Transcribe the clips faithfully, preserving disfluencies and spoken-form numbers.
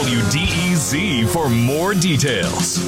W D E Z for more details.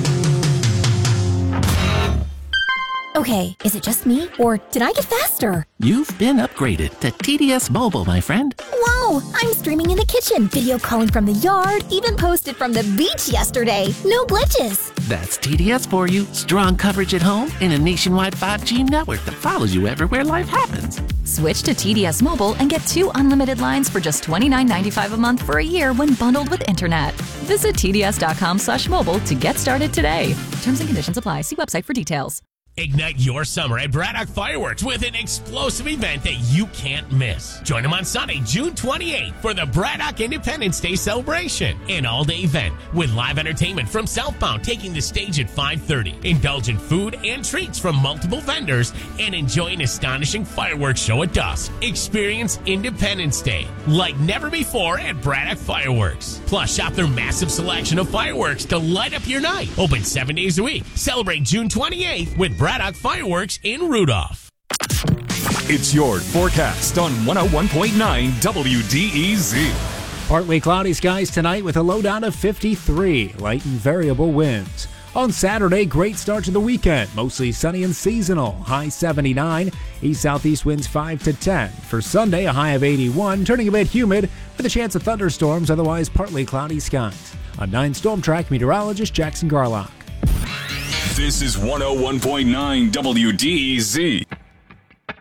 Okay, is it just me, or did I get faster? You've been upgraded to T D S Mobile, my friend. Whoa! I'm streaming in the kitchen, video calling from the yard, even posted from the beach yesterday. No glitches. That's T D S for you. Strong coverage at home and a nationwide five G network that follows you everywhere life happens. Switch to T D S Mobile and get two unlimited lines for just twenty-nine ninety-five a month for a year when bundled with internet. Visit T D S dot com slash mobile to get started today. Terms and conditions apply. See website for details. Ignite your summer at Braddock Fireworks with an explosive event that you can't miss. Join them on Sunday, June twenty-eighth for the Braddock Independence Day celebration. An all-day event with live entertainment from Southbound taking the stage at five thirty. Indulge in food and treats from multiple vendors and enjoy an astonishing fireworks show at dusk. Experience Independence Day like never before at Braddock Fireworks. Plus, shop their massive selection of fireworks to light up your night. Open seven days a week. Celebrate June twenty-eighth with Braddock Fireworks in Rudolph. It's your forecast on one oh one point nine W D E Z. Partly cloudy skies tonight with a low down of fifty-three, light and variable winds. On Saturday, great start to the weekend, mostly sunny and seasonal, high seventy-nine, east-southeast winds five to ten. For Sunday, a high of eighty-one, turning a bit humid with a chance of thunderstorms, otherwise partly cloudy skies. On nine Storm Track, meteorologist Jackson Garlock. This is one oh one point nine W D E Z.